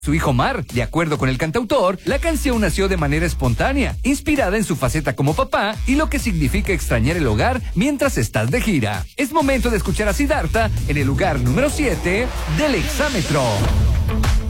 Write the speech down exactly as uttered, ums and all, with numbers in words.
su hijo Mar. De acuerdo con el cantautor, la canción nació de manera espontánea, inspirada en su faceta como papá y lo que significa extrañar el hogar mientras estás de gira. Es momento de escuchar a Siddhartha en el lugar número siete del Exámetro.